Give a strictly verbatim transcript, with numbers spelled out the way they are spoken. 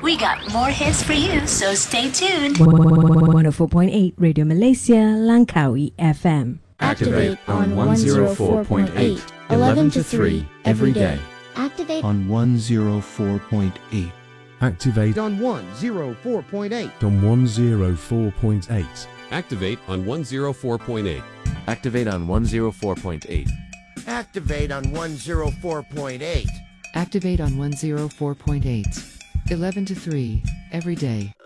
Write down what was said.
We got more hits for you, so stay tuned. one oh four point eight Radio Malaysia, Langkawi F M. Activate on one oh four point eight, eleven to three, every day. Activate on one oh four point eight. Activate on one oh four point eight. on one oh four point eight. Activate on one oh four point eight. Activate on one oh four point eight. Activate on one oh four point eight. Activate on one oh four point eight. eleven to three, every day.